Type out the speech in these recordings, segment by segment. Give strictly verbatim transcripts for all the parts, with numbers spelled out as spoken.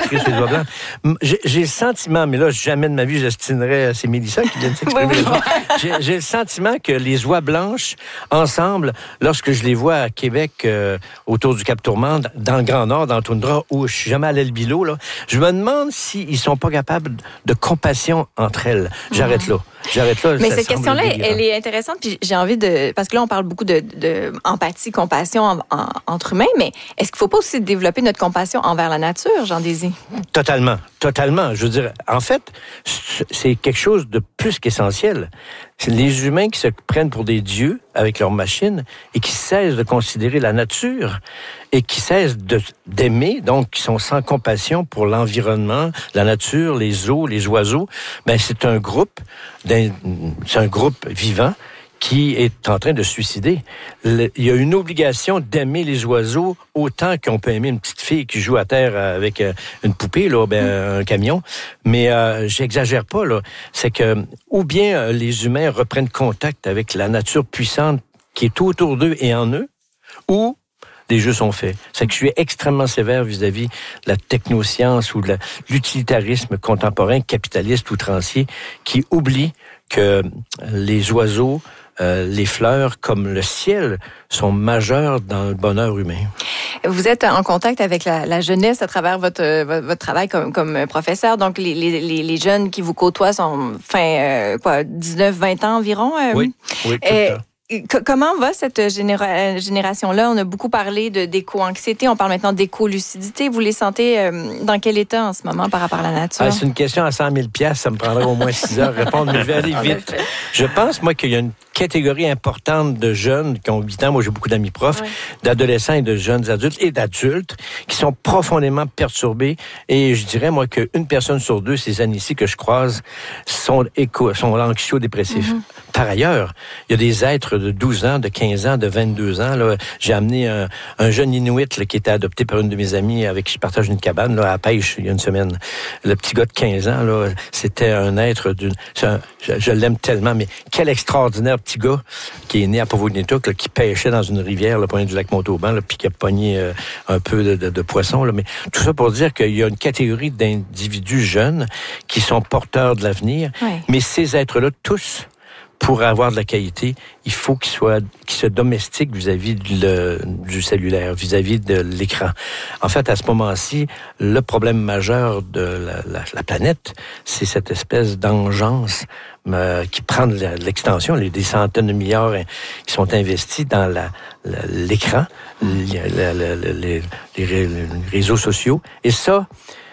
décrire ces oies blanches. J'ai, j'ai le sentiment, mais là, jamais de ma vie, j'estimerais, c'est Mélissa qui vient de s'exprimer. Oui, oui. J'ai, j'ai le sentiment que les oies blanches, ensemble, lorsque je les vois à Québec, euh, autour du Cap Tourmente, dans le Grand Nord, dans le toundra, où je suis jamais allé le Bilo, là, je me demande s'ils sont pas capables de compassion entre elles. J'arrête là. J'arrête là. Mais cette question-là, elle est intéressante, puis j'ai envie de... Parce que là, on parle beaucoup de, de empathie, compassion en, en, entre humains, mais est-ce qu'il ne faut pas aussi développer notre compassion envers la nature, Jean-Désir? Totalement, totalement. Je veux dire, en fait, c'est quelque chose de plus qu'essentiel. C'est les humains qui se prennent pour des dieux avec leurs machines et qui cessent de considérer la nature et qui cessent de, d'aimer, donc qui sont sans compassion pour l'environnement, la nature, les eaux, les oiseaux. Ben, c'est un groupe, d'un, c'est un groupe vivant qui est en train de se suicider. Le, il y a une obligation d'aimer les oiseaux autant qu'on peut aimer une petite fille qui joue à terre avec une poupée, là, ben, mm. un camion. Mais euh, j'exagère pas, là. C'est que ou bien euh, les humains reprennent contact avec la nature puissante qui est autour d'eux et en eux, ou des jeux sont faits. C'est que je suis extrêmement sévère vis-à-vis de la technoscience ou de, la, de l'utilitarisme contemporain, capitaliste, outrancier, qui oublie que les oiseaux, Euh, les fleurs, comme le ciel, sont majeures dans le bonheur humain. Vous êtes en contact avec la, la jeunesse à travers votre, votre, votre travail comme, comme professeur. Donc, les, les, les jeunes qui vous côtoient sont fin, euh, quoi, dix-neuf vingt ans environ? Euh, oui, oui, tout euh, le temps. Comment va cette généra- génération-là? On a beaucoup parlé de, d'éco-anxiété, on parle maintenant d'éco-lucidité. Vous les sentez euh, dans quel état en ce moment par rapport à la nature? Ah, c'est une question à cent mille piastres, ça me prendrait au moins six heures à répondre, mais je vais aller vite. Je pense, moi, qu'il y a une catégorie importante de jeunes qui ont huit ans, moi j'ai beaucoup d'amis profs, ouais. d'adolescents et de jeunes adultes et d'adultes qui sont profondément perturbés. Et je dirais, moi, qu'une personne sur deux, ces années-ci que je croise, sont, éco- sont anxio-dépressifs. Mm-hmm. Par ailleurs, il y a des êtres de douze ans, de quinze ans, de vingt-deux ans. Là, j'ai amené un, un jeune Inuit là, qui était adopté par une de mes amies avec qui je partage une cabane là, à pêche il y a une semaine. Le petit gars de quinze ans, là, c'était un être d'une... Un, je, je l'aime tellement, mais quel extraordinaire petit gars qui est né à Pauvre-Nitouk, là, qui pêchait dans une rivière, le point du lac Montauban, là, puis qui a pogné euh, un peu de, de, de poissons. Là. Mais tout ça pour dire qu'il y a une catégorie d'individus jeunes qui sont porteurs de l'avenir. Oui. Mais ces êtres-là, tous, pour avoir de la qualité, il faut qu'ils soient, qu'ils se domestiquent vis-à-vis le, du cellulaire, vis-à-vis de l'écran. En fait, à ce moment-ci, le problème majeur de la, la, la planète, c'est cette espèce d'engeance euh, qui prend de l'extension, les des centaines de milliards qui sont investis dans la, la, l'écran, les, la, la, les, les, les réseaux sociaux. Et ça,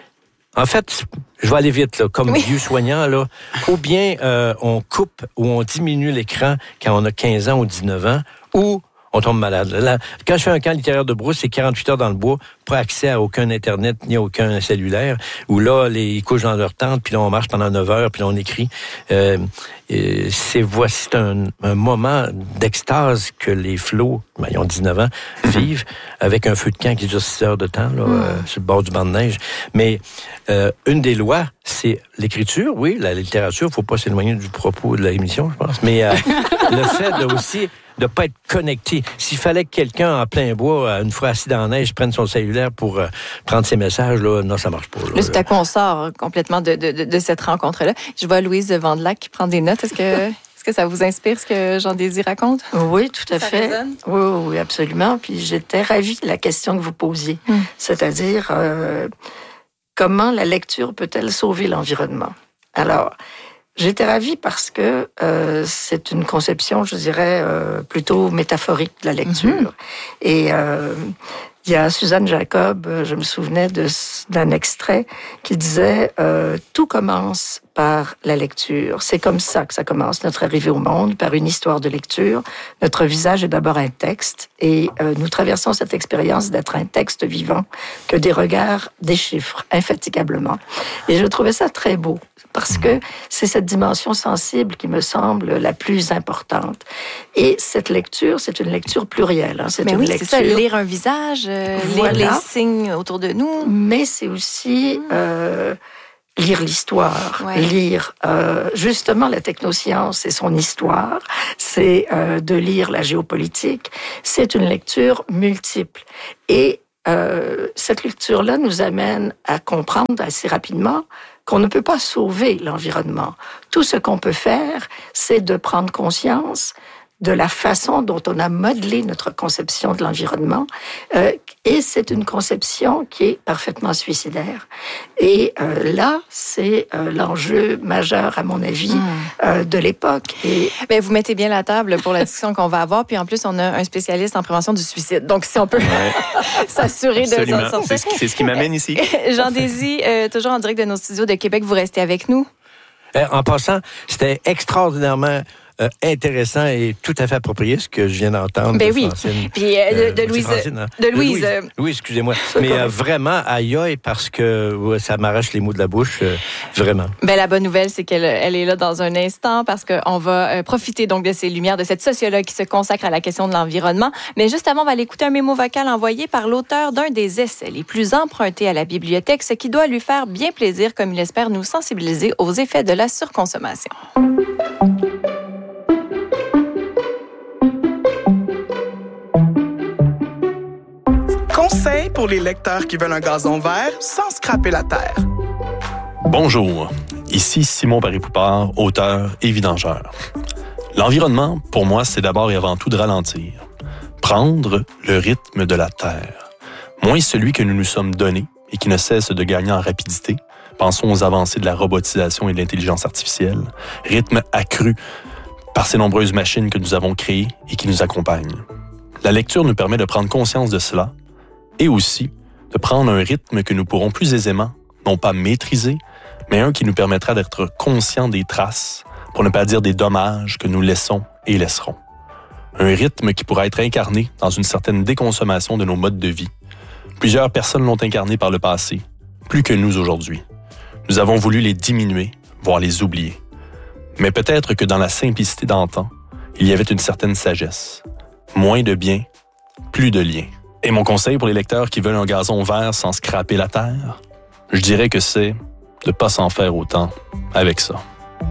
en fait, je vais aller vite, là, comme oui. vieux soignant, là. Ou bien euh, on coupe ou on diminue l'écran quand on a quinze ans ou dix-neuf ans, ou on tombe malade. Là, quand je fais un camp littéraire de brousse, c'est quarante-huit heures dans le bois, pas accès à aucun Internet ni à aucun cellulaire, où là, les, ils couchent dans leur tente, puis là, on marche pendant neuf heures, puis là, on écrit. Euh, et c'est, voici, c'est un, un moment d'extase que les flots, ben, ils ont dix-neuf ans, vivent avec un feu de camp qui dure six heures de temps, là, mmh. euh, sur le bord du banc de neige. Mais euh, une des lois, c'est l'écriture, oui, la littérature, faut pas s'éloigner du propos de l'émission, je pense, mais euh, le fait de aussi de pas être connecté. S'il fallait que quelqu'un en plein bois, une fois assis dans la neige, prenne son cellulaire pour euh, prendre ses messages, là, non, ça marche pas. Là, là c'est à quoi on sort complètement de, de, de cette rencontre-là. Je vois Louise Vandelac qui prend des notes. Est-ce que, est-ce que ça vous inspire, ce que Jean-Désir raconte? Oui, tout à ça fait. Résonne? Oui, oui, absolument. Puis j'étais ravie de la question que vous posiez. Hum. C'est-à-dire, euh, comment la lecture peut-elle sauver l'environnement? Alors, j'étais ravie parce que euh, c'est une conception, je dirais, euh, plutôt métaphorique de la lecture. Mm-hmm. Et euh, il y a Suzanne Jacob, je me souvenais de, d'un extrait qui disait euh, « Tout commence par la lecture. C'est comme ça que ça commence, notre arrivée au monde, par une histoire de lecture. Notre visage est d'abord un texte et euh, nous traversons cette expérience d'être un texte vivant que des regards déchiffrent infatigablement. » Et je trouvais ça très beau parce que c'est cette dimension sensible qui me semble la plus importante. Et cette lecture, c'est une lecture plurielle. Hein. C'est Mais une oui, lecture... c'est ça, lire un visage, euh, voilà. lire les signes autour de nous. Mais c'est aussi... Euh, lire l'histoire, ouais. lire euh, justement la technoscience et son histoire, c'est euh, de lire la géopolitique, c'est une lecture multiple. Et euh, cette lecture-là nous amène à comprendre assez rapidement qu'on ne peut pas sauver l'environnement. Tout ce qu'on peut faire, c'est de prendre conscience de la façon dont on a modelé notre conception de l'environnement. Euh, et c'est une conception qui est parfaitement suicidaire. Et euh, là, c'est euh, l'enjeu majeur, à mon avis, mmh. euh, de l'époque. Et... Mais vous mettez bien la table pour la discussion qu'on va avoir. Puis en plus, on a un spécialiste en prévention du suicide. Donc, si on peut ouais. s'assurer de Absolument. s'en sortir. C'est ce, c'est ce qui m'amène ici. Jean Désy, euh, toujours en direct de nos studios de Québec, vous restez avec nous. Euh, en passant, c'était extraordinairement... Euh, intéressant et tout à fait approprié ce que je viens d'entendre. Ben de oui. Francine, Puis euh, de, euh, de Louise. Francine, hein? De Louise. De Louise. Oui, excusez-moi. Mais euh, vraiment, aïe aïe, parce que ouais, ça m'arrache les mots de la bouche, euh, vraiment. Ben la bonne nouvelle, c'est qu'elle elle est là dans un instant parce qu'on va euh, profiter donc de ces lumières, de cette sociologue qui se consacre à la question de l'environnement. Mais juste avant, on va aller écouter un mémo vocal envoyé par l'auteur d'un des essais les plus empruntés à la bibliothèque, ce qui doit lui faire bien plaisir, comme il espère nous sensibiliser aux effets de la surconsommation. Conseil pour les lecteurs qui veulent un gazon vert sans scraper la terre. Bonjour, ici Simon Paré-Poupard, auteur et vidangeur. L'environnement, pour moi, c'est d'abord et avant tout de ralentir. Prendre le rythme de la Terre. Moins celui que nous nous sommes donné et qui ne cesse de gagner en rapidité. Pensons aux avancées de la robotisation et de l'intelligence artificielle. Rythme accru par ces nombreuses machines que nous avons créées et qui nous accompagnent. La lecture nous permet de prendre conscience de cela et aussi de prendre un rythme que nous pourrons plus aisément, non pas maîtriser, mais un qui nous permettra d'être conscients des traces, pour ne pas dire des dommages que nous laissons et laisserons. Un rythme qui pourra être incarné dans une certaine déconsommation de nos modes de vie. Plusieurs personnes l'ont incarné par le passé, plus que nous aujourd'hui. Nous avons voulu les diminuer, voire les oublier. Mais peut-être que dans la simplicité d'antan, il y avait une certaine sagesse. Moins de biens, plus de liens. Et mon conseil pour les lecteurs qui veulent un gazon vert sans scraper la terre, je dirais que c'est de ne pas s'en faire autant avec ça.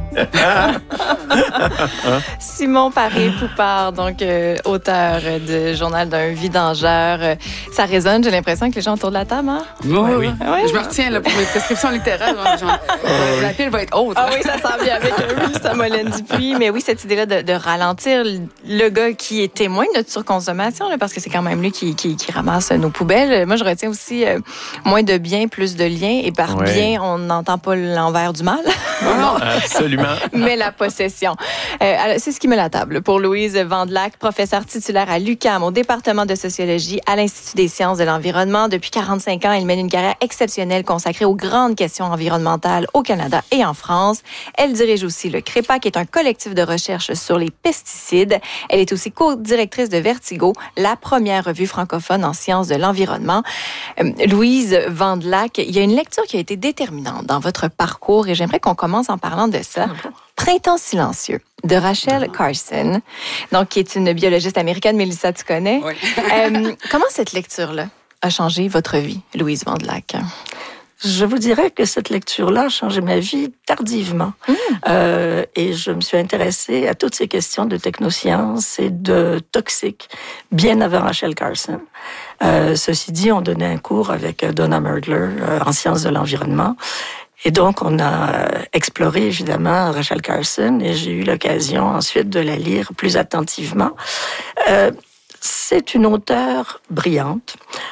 Simon Paré-Poupard, donc euh, auteur de Journal d'un vidangeur. Euh, ça résonne, j'ai l'impression, que les gens autour de la table, hein? Oui, oui. oui. Ouais. Je me retiens là, pour mes prescriptions littéraires. Genre, euh, la pile va être haute. Ah oui, ça s'en vient avec Wilson Molène-Dupuis. Mais oui, cette idée-là de, de ralentir le gars qui est témoin de notre surconsommation, là, parce que c'est quand même lui qui, qui, qui ramasse nos poubelles. Moi, je retiens aussi euh, moins de biens, plus de liens. Et par ouais. bien, on n'entend pas l'envers du mal. Non, absolument. Mais la possession. Euh, alors, c'est ce qui met la table pour Louise Vandelac, professeure titulaire à l'U Q A M au département de sociologie à l'Institut des sciences de l'environnement. Depuis quarante-cinq ans, elle mène une carrière exceptionnelle consacrée aux grandes questions environnementales au Canada et en France. Elle dirige aussi le CREPA, qui est un collectif de recherche sur les pesticides. Elle est aussi co-directrice de Vertigo, la première revue francophone en sciences de l'environnement. Euh, Louise Vandelac, il y a une lecture qui a été déterminante dans votre parcours et j'aimerais qu'on commence en parlant de ça. Printemps silencieux de Rachel Carson, donc qui est une biologiste américaine. Mélissa, tu connais. Oui. euh, comment cette lecture-là a changé votre vie, Louise Vandelac? Je vous dirais que cette lecture-là a changé ma vie tardivement. Mmh. Euh, et je me suis intéressée à toutes ces questions de technosciences et de toxiques bien avant Rachel Carson. Euh, ceci dit, on donnait un cours avec Donna Merdler euh, en sciences de l'environnement. Et donc, on a exploré, évidemment, Rachel Carson et j'ai eu l'occasion ensuite de la lire plus attentivement. Euh, c'est une auteure brillante,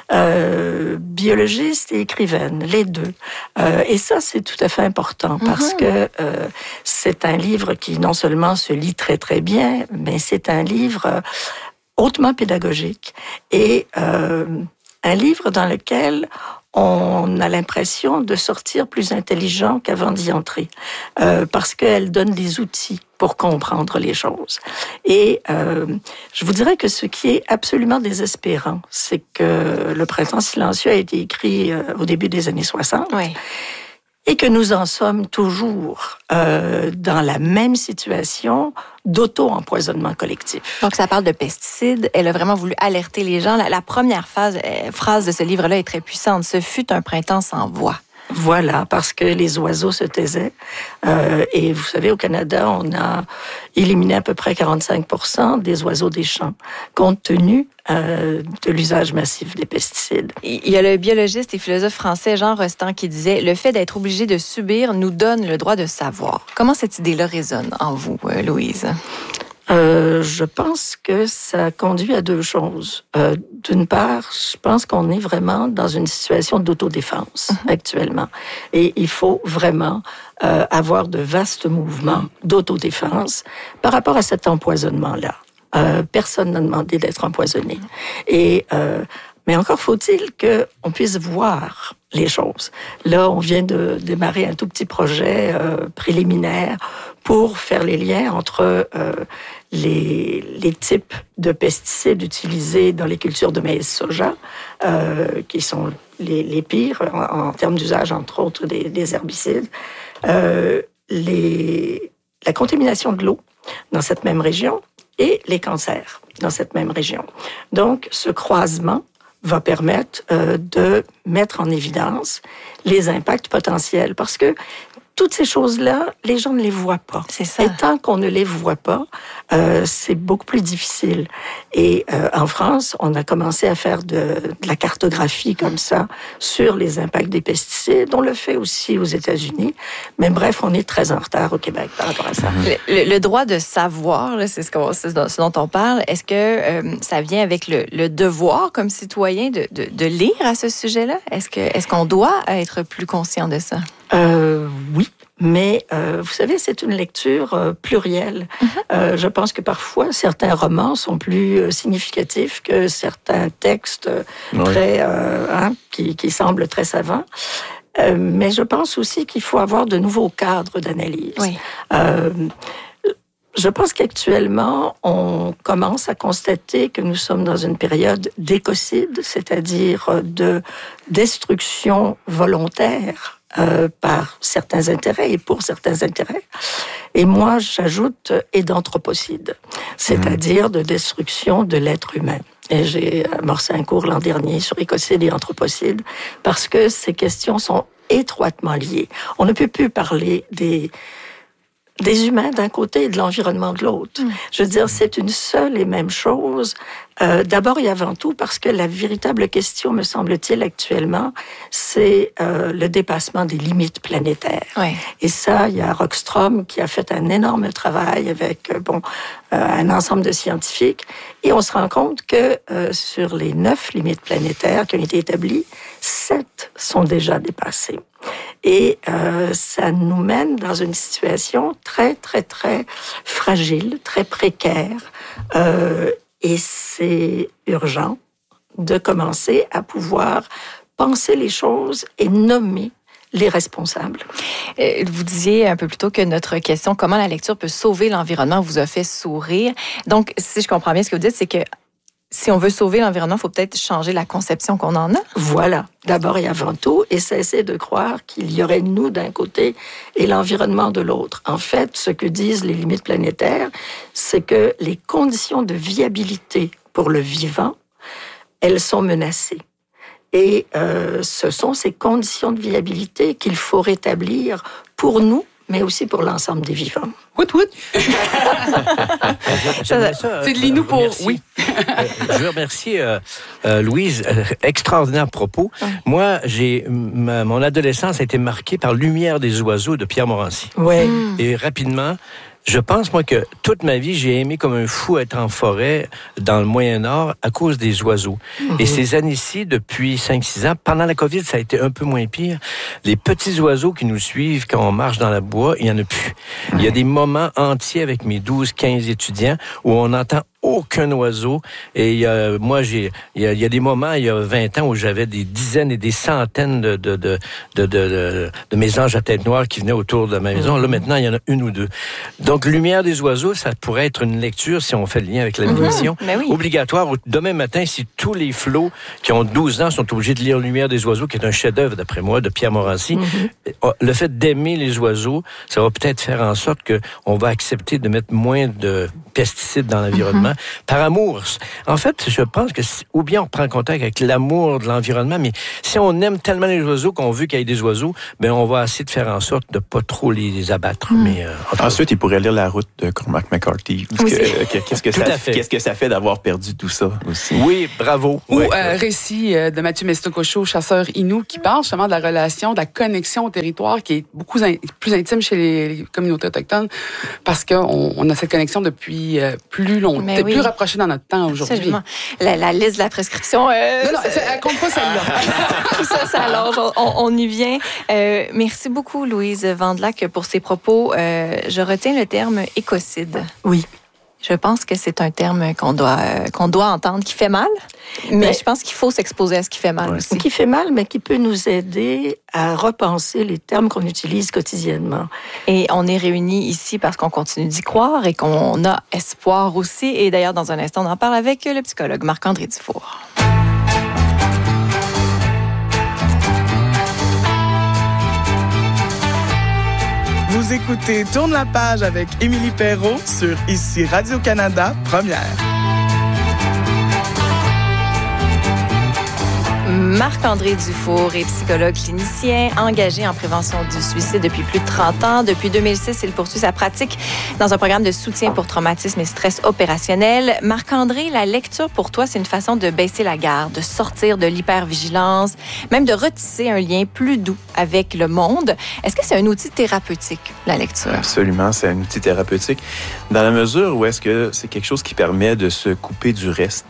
euh, biologiste et écrivaine, les deux. Euh, et ça, c'est tout à fait important parce mm-hmm. que euh, c'est un livre qui non seulement se lit très, très bien, mais c'est un livre hautement pédagogique et euh, un livre dans lequel on a l'impression de sortir plus intelligent qu'avant d'y entrer, euh, parce qu'elle donne des outils pour comprendre les choses. Et euh, je vous dirais que ce qui est absolument désespérant, c'est que Le Printemps silencieux a été écrit euh, au début des années soixante. Oui. Et que nous en sommes toujours euh, dans la même situation d'auto-empoisonnement collectif. Donc, ça parle de pesticides. Elle a vraiment voulu alerter les gens. La, la première phase, euh, phrase de ce livre-là est très puissante. Ce fut un printemps sans voix. Voilà, parce que les oiseaux se taisaient. Euh, et vous savez, au Canada, on a éliminé à peu près quarante-cinq pour cent des oiseaux des champs, compte tenu euh, de l'usage massif des pesticides. Il y a le biologiste et philosophe français Jean Rostand qui disait « Le fait d'être obligé de subir nous donne le droit de savoir ». Comment cette idée-là résonne en vous, Louise? Euh, je pense que ça conduit à deux choses. Euh, d'une part, je pense qu'on est vraiment dans une situation d'autodéfense mm-hmm. actuellement. Et il faut vraiment euh, avoir de vastes mouvements d'autodéfense par rapport à cet empoisonnement-là. Euh, personne n'a demandé d'être empoisonné. Et... Euh, Mais encore faut-il qu'on puisse voir les choses. Là, on vient de démarrer un tout petit projet euh, préliminaire pour faire les liens entre euh, les, les types de pesticides utilisés dans les cultures de maïs soja, euh, qui sont les, les pires en, en termes d'usage, entre autres, des, des herbicides, euh, les, la contamination de l'eau dans cette même région et les cancers dans cette même région. Donc, ce croisement va permettre euh, de mettre en évidence les impacts potentiels. Parce que toutes ces choses-là, les gens ne les voient pas. C'est ça. Et tant qu'on ne les voit pas, euh, c'est beaucoup plus difficile. Et euh, en France, on a commencé à faire de, de la cartographie comme ça sur les impacts des pesticides. On le fait aussi aux États-Unis. Mais bref, on est très en retard au Québec par rapport à ça. Le, le, le droit de savoir, là, c'est, ce qu'on, c'est ce dont on parle. Est-ce que euh, ça vient avec le, le devoir comme citoyen de, de, de lire à ce sujet-là? Est-ce que, est-ce qu'on doit être plus conscient de ça? Euh, oui, mais euh, vous savez, c'est une lecture euh, plurielle. Mm-hmm. Euh, je pense que parfois, certains romans sont plus euh, significatifs que certains textes euh, oui. très, euh, hein, qui, qui semblent très savants. Euh, mais je pense aussi qu'il faut avoir de nouveaux cadres d'analyse. Oui. Euh, Je pense qu'actuellement, on commence à constater que nous sommes dans une période d'écocide, c'est-à-dire de destruction volontaire euh, par certains intérêts et pour certains intérêts. Et moi, j'ajoute et d'anthropocide, c'est-à-dire de destruction de l'être humain. Et j'ai amorcé un cours l'an dernier sur écocide et anthropocide parce que ces questions sont étroitement liées. On ne peut plus parler des des humains d'un côté et de l'environnement de l'autre. Mmh. Je veux dire, c'est une seule et même chose. Euh, d'abord et avant tout, parce que la véritable question, me semble-t-il, actuellement, c'est euh, le dépassement des limites planétaires. Ouais. Et ça, il y a Rockstrom qui a fait un énorme travail avec euh, bon euh, un ensemble de scientifiques, et on se rend compte que euh, sur les neuf limites planétaires qui ont été établies, sept sont déjà dépassées. Et euh, ça nous mène dans une situation très, très, très fragile, très précaire. Euh, et c'est urgent de commencer à pouvoir penser les choses et nommer les responsables. Vous disiez un peu plus tôt que notre question « Comment la lecture peut sauver l'environnement » vous a fait sourire. Donc, si je comprends bien ce que vous dites, c'est que si on veut sauver l'environnement, il faut peut-être changer la conception qu'on en a. Voilà, d'abord et avant tout, et cesser de croire qu'il y aurait nous d'un côté et l'environnement de l'autre. En fait, ce que disent les limites planétaires, c'est que les conditions de viabilité pour le vivant, elles sont menacées. Et euh, ce sont ces conditions de viabilité qu'il faut rétablir pour nous, mais aussi pour l'ensemble des vivants. Wout, wout. ça, ça, c'est de l'inou pour... Oui. euh, je veux remercier euh, euh, Louise. Euh, extraordinaire propos. Ouais. Moi, j'ai ma, mon adolescence a été marquée par Lumière des oiseaux de Pierre Morancy. Ouais. Mm. Et rapidement... Je pense, moi, que toute ma vie, j'ai aimé comme un fou être en forêt dans le Moyen-Nord à cause des oiseaux. Mm-hmm. Et ces années-ci, depuis cinq six ans, pendant la COVID, ça a été un peu moins pire. Les petits oiseaux qui nous suivent quand on marche dans la bois, il y en a plus. Mm-hmm. Il y a des moments entiers avec mes douze quinze étudiants où on n'entend aucun oiseau. Et il y a, moi, j'ai, il y a, il y a des moments, il y a vingt ans, où j'avais des dizaines et des centaines de, de, de, de, de, de, de mes anges à tête noire qui venaient autour de ma maison. Là, maintenant, il y en a une ou deux. Donc, Lumière des oiseaux, ça pourrait être une lecture, si on fait le lien avec la mission, mmh, oui. obligatoire. Demain matin, si tous les flots qui ont douze ans sont obligés de lire Lumière des oiseaux, qui est un chef-d'œuvre, d'après moi, de Pierre Morancy, mmh. le fait d'aimer les oiseaux, ça va peut-être faire en sorte qu'on va accepter de mettre moins de pesticides dans l'environnement. Mmh. par amour. En fait, je pense que, ou bien on prend contact avec l'amour de l'environnement, mais si on aime tellement les oiseaux qu'on veut qu'il y ait des oiseaux, ben on va essayer de faire en sorte de pas trop les, les abattre. Mm. Mais, euh, Ensuite, il pourrait lire La Route de Cormac McCarthy. Que, que, qu'est-ce, que ça, qu'est-ce que ça fait d'avoir perdu tout ça aussi? Oui, bravo. Ou ouais, euh, ouais. récit de Mathieu Mestococho, chasseur Innu, qui parle justement de la relation, de la connexion au territoire qui est beaucoup in- plus intime chez les, les communautés autochtones parce qu'on on a cette connexion depuis euh, plus longtemps, oui. plus rapprochée dans notre temps aujourd'hui. Absolument. La, la liste de la prescription... Euh, non, non, c'est, elle compte pas celle-là. Tout ça, ça allonge. On, on y vient. Euh, merci beaucoup, Louise Vandelac, pour ces propos. Euh, je retiens le terme écocide. Oui. Je pense que c'est un terme qu'on doit, euh, qu'on doit entendre, qui fait mal, mais, mais je pense qu'il faut s'exposer à ce qui fait mal ouais. aussi. Qui fait mal, mais qui peut nous aider à repenser les termes qu'on utilise quotidiennement. Et on est réunis ici parce qu'on continue d'y croire et qu'on a espoir aussi. Et d'ailleurs, dans un instant, on en parle avec le psychologue Marc-André Dufour. Vous écoutez Tourne la page avec Émilie Perrault sur Ici Radio-Canada, Première. Marc-André Dufour est psychologue clinicien engagé en prévention du suicide depuis plus de trente ans. Depuis deux mille six, il poursuit sa pratique dans un programme de soutien pour traumatisme et stress opérationnel. Marc-André, la lecture pour toi, c'est une façon de baisser la garde, de sortir de l'hypervigilance, même de retisser un lien plus doux avec le monde. Est-ce que c'est un outil thérapeutique, la lecture? Absolument, c'est un outil thérapeutique. Dans la mesure où est-ce que c'est quelque chose qui permet de se couper du reste.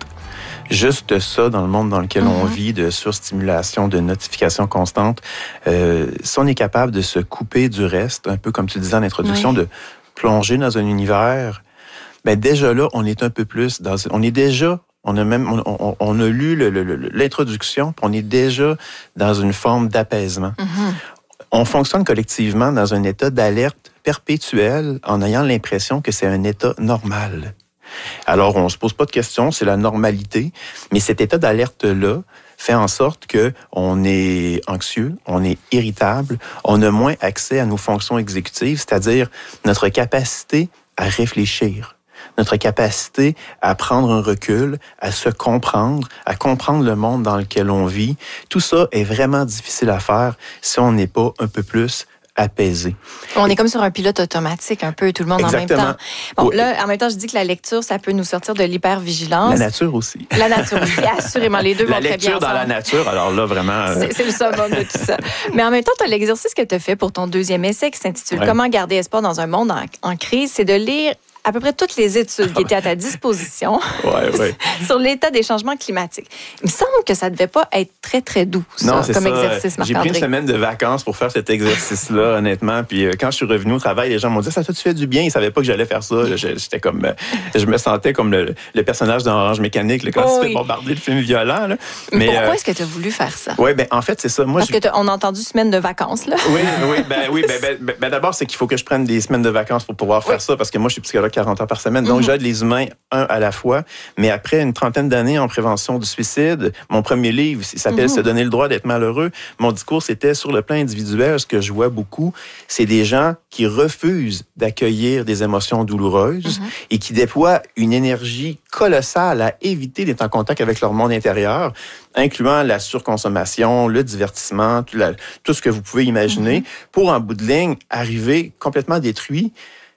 Juste ça, dans le monde dans lequel mm-hmm. on vit, de surstimulation, de notification constante, euh, si on est capable de se couper du reste, un peu comme tu disais en introduction, oui. de plonger dans un univers, ben déjà là, on est un peu plus dans... On est déjà... On a même... On, on, on a lu le, le, le, l'introduction, puis on est déjà dans une forme d'apaisement. Mm-hmm. On fonctionne collectivement dans un état d'alerte perpétuelle en ayant l'impression que c'est un état normal. Alors, on se pose pas de questions, c'est la normalité, mais cet état d'alerte-là fait en sorte que on est anxieux, on est irritable, on a moins accès à nos fonctions exécutives, c'est-à-dire notre capacité à réfléchir, notre capacité à prendre un recul, à se comprendre, à comprendre le monde dans lequel on vit. Tout ça est vraiment difficile à faire si on n'est pas un peu plus apaisé. On est comme sur un pilote automatique, un peu, tout le monde Exactement. en même temps. Bon, oui. là, en même temps, je dis que la lecture, ça peut nous sortir de l'hypervigilance. La nature aussi. La nature aussi, assurément. Les deux la vont très bien ensemble. La lecture dans la nature, alors là, vraiment... Euh... C'est, c'est le summum de tout ça. Mais en même temps, tu as l'exercice que tu as fait pour ton deuxième essai qui s'intitule ouais. « Comment garder espoir dans un monde en, en crise », c'est de lire à peu près toutes les études qui étaient à ta disposition ouais, ouais. sur l'état des changements climatiques. Il me semble que ça ne devait pas être très, très doux, ça, non, c'est comme ça. exercice, Marc-André. J'ai pris une semaine de vacances pour faire cet exercice-là, honnêtement. Puis quand je suis revenu au travail, les gens m'ont dit « Ça t'a fait du bien ». Ils ne savaient pas que j'allais faire ça. J'étais comme... Je me sentais comme le, le personnage dans Orange Mécanique, là, quand oh, tu oui. fais bombarder le film violent. Là. Mais pourquoi euh... est-ce que tu as voulu faire ça? Oui, ben en fait, c'est ça. Moi, Parce je... qu'on a entendu semaine de vacances, là. Oui, oui, ben, oui ben, ben, ben, ben d'abord, c'est qu'il faut que je prenne des semaines de vacances pour pouvoir faire oui. ça, parce que moi, je suis psychologue quarante heures par semaine. Donc, j'aide les humains un à la fois. Mais après une trentaine d'années en prévention du suicide, mon premier livre, il s'appelle mm-hmm. « Se donner le droit d'être malheureux ». Mon discours, c'était sur le plan individuel. Ce que je vois beaucoup, c'est des gens qui refusent d'accueillir des émotions douloureuses mm-hmm. et qui déploient une énergie colossale à éviter d'être en contact avec leur monde intérieur, incluant la surconsommation, le divertissement, tout, la, tout ce que vous pouvez imaginer, mm-hmm. pour, en bout de ligne, arriver complètement détruit.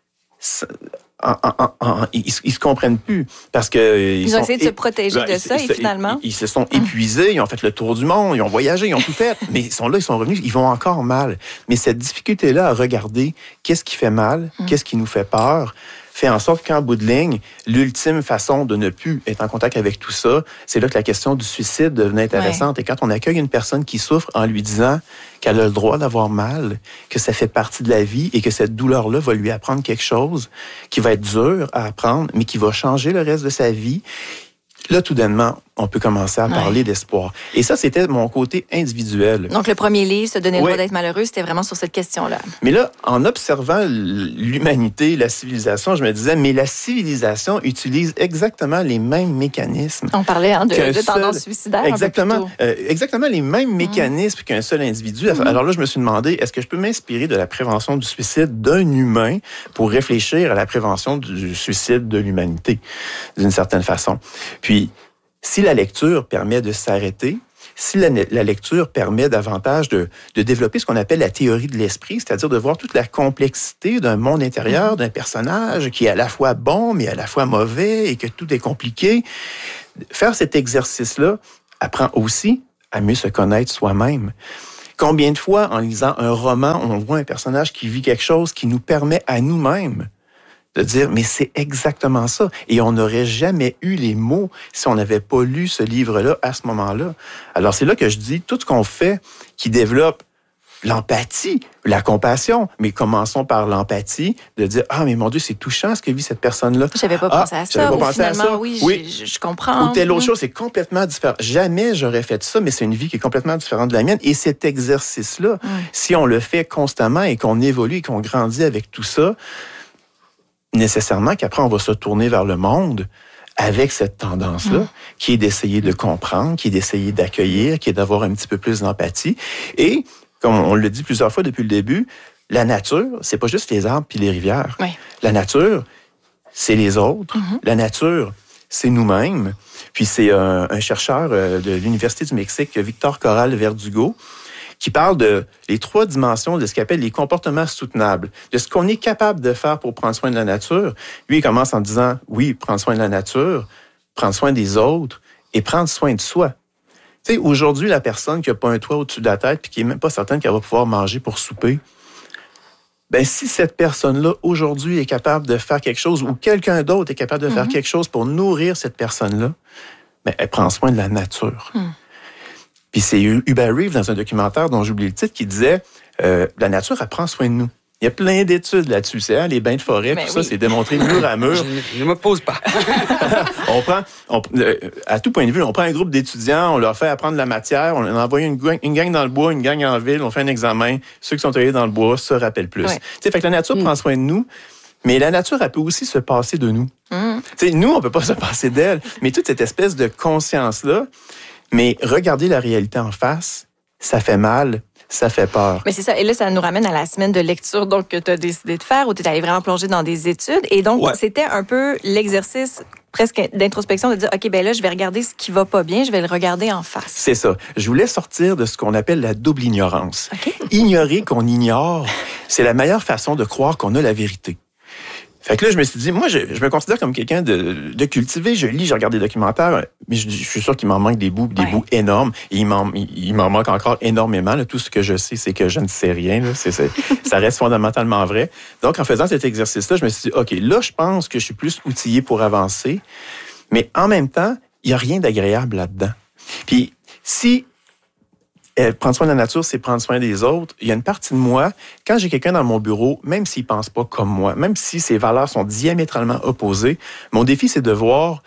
En, en, en, en, ils, ils se comprennent plus parce que ils, ils ont essayé de se protéger de ils, ça ils, et finalement ils, ils se sont épuisés, ils ont fait le tour du monde, ils ont voyagé, ils ont tout fait, mais ils sont là, ils sont revenus, ils vont encore mal. Mais cette difficulté-là à regarder qu'est-ce qui fait mal, mm. qu'est-ce qui nous fait peur, fait en sorte qu'en bout de ligne, l'ultime façon de ne plus être en contact avec tout ça, c'est là que la question du suicide devenait intéressante. Ouais. Et quand on accueille une personne qui souffre en lui disant qu'elle a le droit d'avoir mal, que ça fait partie de la vie et que cette douleur-là va lui apprendre quelque chose qui va être dur à apprendre, mais qui va changer le reste de sa vie, là, tout d'ainement, on peut commencer à ouais. parler d'espoir. Et ça, c'était mon côté individuel. Donc, le premier livre, Se donner le ouais. droit d'être malheureux, c'était vraiment sur cette question-là. Mais là, en observant l'humanité, la civilisation, je me disais, mais la civilisation utilise exactement les mêmes mécanismes. On parlait hein, de, de seul, tendance suicidaire. Exactement, euh, exactement les mêmes mécanismes mmh. qu'un seul individu. Mmh. Alors là, je me suis demandé, est-ce que je peux m'inspirer de la prévention du suicide d'un humain pour réfléchir à la prévention du suicide de l'humanité, d'une certaine façon? Puis, si la lecture permet de s'arrêter, si la, la lecture permet davantage de, de développer ce qu'on appelle la théorie de l'esprit, c'est-à-dire de voir toute la complexité d'un monde intérieur, d'un personnage qui est à la fois bon, mais à la fois mauvais et que tout est compliqué, faire cet exercice-là apprend aussi à mieux se connaître soi-même. Combien de fois, en lisant un roman, on voit un personnage qui vit quelque chose qui nous permet à nous-mêmes de dire, mais c'est exactement ça. Et on n'aurait jamais eu les mots si on n'avait pas lu ce livre-là à ce moment-là. Alors, c'est là que je dis, tout ce qu'on fait qui développe l'empathie, la compassion, mais commençons par l'empathie, de dire, ah, mais mon Dieu, c'est touchant ce que vit cette personne-là. J'avais pas ah, pensé à ça. Pas ou pensé finalement, à ça. oui, oui. Je, je comprends. Ou telle autre chose, c'est complètement différent. Jamais j'aurais fait ça, mais c'est une vie qui est complètement différente de la mienne. Et cet exercice-là, mm. si on le fait constamment et qu'on évolue et qu'on grandit avec tout ça, nécessairement qu'après, on va se tourner vers le monde avec cette tendance-là, mmh. qui est d'essayer de comprendre, qui est d'essayer d'accueillir, qui est d'avoir un petit peu plus d'empathie. Et, comme on le dit plusieurs fois depuis le début, la nature, c'est pas juste les arbres puis les rivières. Oui. La nature, c'est les autres. Mmh. La nature, c'est nous-mêmes. Puis c'est un, un chercheur de l'Université du Mexique, Victor Corral Verdugo, qui parle de les trois dimensions de ce qu'il appelle les comportements soutenables, de ce qu'on est capable de faire pour prendre soin de la nature. Lui, il commence en disant, oui, prendre soin de la nature, prendre soin des autres et prendre soin de soi. Tu sais, aujourd'hui, la personne qui n'a pas un toit au-dessus de la tête puis qui n'est même pas certaine qu'elle va pouvoir manger pour souper, ben si cette personne-là, aujourd'hui, est capable de faire quelque chose ou quelqu'un d'autre est capable de faire mm-hmm. quelque chose pour nourrir cette personne-là, ben elle prend soin de la nature. Mm. Puis c'est Hubert Reeves, dans un documentaire dont j'oublie le titre, qui disait euh, « La nature, elle prend soin de nous ». Il y a plein d'études là-dessus. C'est, hein, les bains de forêt, mais tout oui. ça, c'est démontré mur à mur. Je ne me pose pas. on prend, on, euh, à tout point de vue, on prend un groupe d'étudiants, on leur fait apprendre la matière, on envoie une, une gang dans le bois, une gang en ville, on fait un examen. Ceux qui sont allés dans le bois se rappellent plus. Ouais. Fait que la nature mm. prend soin de nous, mais la nature, elle peut aussi se passer de nous. Mm. Nous, on peut pas se passer d'elle, mais toute cette espèce de conscience-là, mais regarder la réalité en face, ça fait mal, ça fait peur. Mais c'est ça. Et là, ça nous ramène à la semaine de lecture donc, que tu as décidé de faire, où tu es allé vraiment plonger dans des études. Et donc, ouais. c'était un peu l'exercice presque d'introspection de dire, OK, ben là, je vais regarder ce qui va pas bien, je vais le regarder en face. C'est ça. Je voulais sortir de ce qu'on appelle la double ignorance. Okay. Ignorer qu'on ignore, c'est la meilleure façon de croire qu'on a la vérité. Fait que là, je me suis dit, moi, je, je me considère comme quelqu'un de, de cultivé. Je lis, je regarde des documentaires, mais je, je suis sûr qu'il m'en manque des bouts, des ouais. bouts énormes. Et il m'en, il, il m'en manque encore énormément. Là. Tout ce que je sais, c'est que je ne sais rien. Là. C'est, c'est, ça reste fondamentalement vrai. Donc, en faisant cet exercice-là, je me suis dit, OK, là, je pense que je suis plus outillé pour avancer. Mais en même temps, il n'y a rien d'agréable là-dedans. Puis, si Euh, prendre soin de la nature, c'est prendre soin des autres. Il y a une partie de moi, quand j'ai quelqu'un dans mon bureau, même s'il ne pense pas comme moi, même si ses valeurs sont diamétralement opposées, mon défi, c'est de voir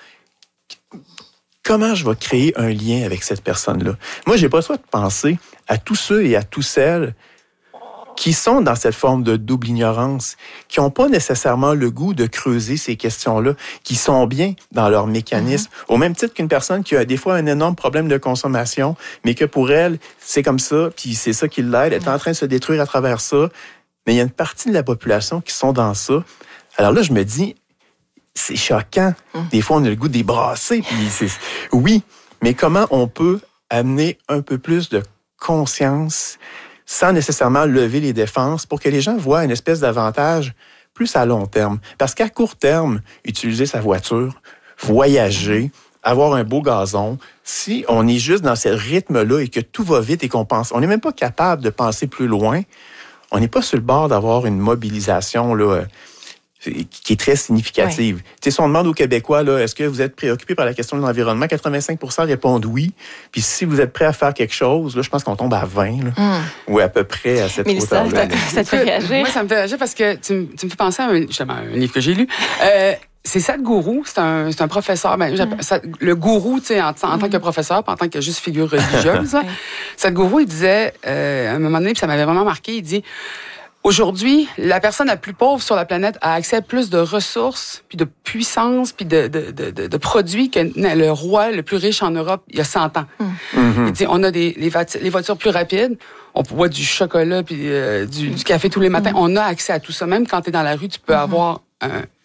comment je vais créer un lien avec cette personne-là. Moi, j'ai pas le choix de penser à tous ceux et à toutes celles qui sont dans cette forme de double ignorance, qui n'ont pas nécessairement le goût de creuser ces questions-là, qui sont bien dans leur mécanisme, mm-hmm. au même titre qu'une personne qui a des fois un énorme problème de consommation, mais que pour elle, c'est comme ça, puis c'est ça qui l'aide, elle est en train de se détruire à travers ça, mais il y a une partie de la population qui sont dans ça. Alors là, je me dis, c'est choquant. Mm. Des fois, on a le goût de les brasser, puis c'est... Oui, mais comment on peut amener un peu plus de conscience sans nécessairement lever les défenses, pour que les gens voient une espèce d'avantage plus à long terme. Parce qu'à court terme, utiliser sa voiture, voyager, avoir un beau gazon, si on est juste dans ce rythme-là et que tout va vite et qu'on pense, on n'est même pas capable de penser plus loin, on n'est pas sur le bord d'avoir une mobilisation là, qui est très significative. Ouais. Tu sais, si on demande aux Québécois, là, est-ce que vous êtes préoccupés par la question de l'environnement, quatre-vingt-cinq pour cent répondent oui. Puis si vous êtes prêts à faire quelque chose, là, je pense qu'on tombe à vingt, là, mm. ou à peu près à cette hauteur-là. Ça, ça te fait réagir? Moi, ça me fait réagir parce que tu, tu me fais penser à un, justement, un livre que j'ai lu. Euh, c'est Sadhguru, c'est un, c'est un professeur. Ben, mm. ça, le gourou, tu sais, en, en mm. tant que professeur, pas en tant que juste figure religieuse. Oui. Sadhguru, il disait, euh, à un moment donné, puis ça m'avait vraiment marqué, il dit, aujourd'hui, la personne la plus pauvre sur la planète a accès à plus de ressources, puis de puissance, puis de, de, de, de, de produits que le roi le plus riche en Europe il y a cent ans. Mm. Il dit, on a des, les, les voitures plus rapides, on boit du chocolat, puis euh, du, du café tous les matins. Mm. On a accès à tout ça. Même quand tu es dans la rue, tu peux mm. avoir un...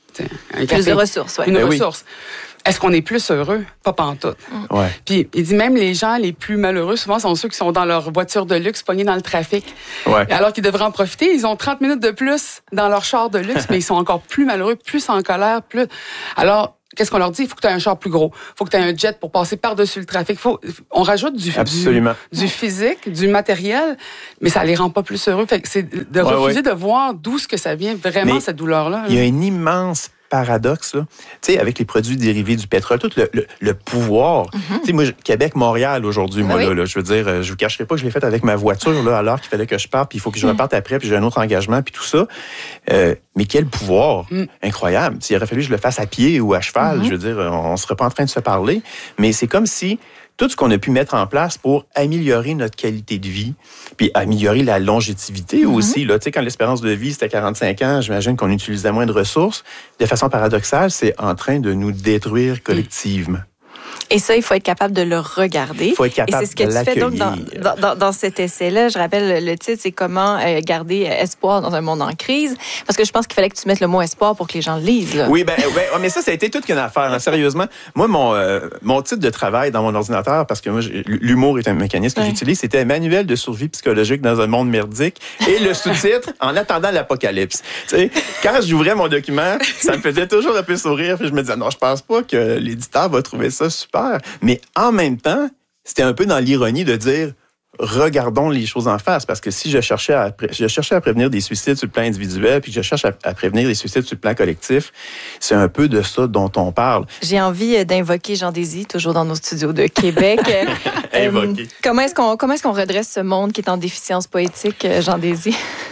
Un café, plus de ressources, oui. Une ben ressource. Oui. Est-ce qu'on est plus heureux? Pas pantoute. Mm. Ouais. Puis il dit même les gens les plus malheureux, souvent, sont ceux qui sont dans leur voiture de luxe, pognés dans le trafic. Ouais. Alors qu'ils devraient en profiter. Ils ont trente minutes de plus dans leur char de luxe, mais ils sont encore plus malheureux, plus en colère, plus... Alors, qu'est-ce qu'on leur dit? Il faut que tu aies un char plus gros. Il faut que tu aies un jet pour passer par-dessus le trafic. Faut... On rajoute du, Absolument. du, du physique, du matériel, mais ça les rend pas plus heureux. Fait que c'est de ouais, refuser ouais. de voir d'où ce que ça vient, vraiment, mais cette douleur-là. Il y a un immense paradoxe, là. Tu sais, avec les produits dérivés du pétrole, tout le, le, le pouvoir. Mm-hmm. Tu sais, moi, Québec-Montréal, aujourd'hui, moi, oui. là, là, je veux dire, je vous cacherai pas que je l'ai fait avec ma voiture, là, alors qu'il fallait que je parte, puis il faut que je reparte après, puis j'ai un autre engagement, puis tout ça. Euh, mais quel pouvoir mm. incroyable. T'sais, il aurait fallu que je le fasse à pied ou à cheval. Mm-hmm. Je veux dire, on ne serait pas en train de se parler, mais c'est comme si tout ce qu'on a pu mettre en place pour améliorer notre qualité de vie, puis améliorer la longévité mm-hmm. aussi. Là. Tu sais, quand l'espérance de vie, c'était quarante-cinq ans, j'imagine qu'on utilisait moins de ressources. De façon paradoxale, c'est en train de nous détruire collectivement. Et ça, il faut être capable de le regarder. Il faut être capable Et c'est ce que de tu l'accueillir. fais donc dans, dans, dans cet essai-là. Je rappelle, le titre, c'est « Comment euh, garder espoir dans un monde en crise ». Parce que je pense qu'il fallait que tu mettes le mot « espoir » pour que les gens le lisent. Là. Oui, ben, ben, mais ça, ça a été toute une affaire, hein, sérieusement. Moi, mon, euh, mon titre de travail dans mon ordinateur, parce que moi, l'humour est un mécanisme que ouais. j'utilise, c'était « Manuel de survie psychologique dans un monde merdique » et le sous-titre « En attendant l'apocalypse ». Tu sais, quand j'ouvrais mon document, ça me faisait toujours un peu sourire. Puis je me disais « Non, je pense pas que l'éditeur va trouver ça super ». Mais en même temps, c'était un peu dans l'ironie de dire regardons les choses en face, parce que si je cherchais à, pré- je cherchais à prévenir des suicides sur le plan individuel, puis que je cherche à, à prévenir des suicides sur le plan collectif, c'est un peu de ça dont on parle. J'ai envie d'invoquer Jean Désy, toujours dans nos studios de Québec. euh, comment est-ce qu'on comment est-ce qu'on redresse ce monde qui est en déficience poétique, Jean Désy?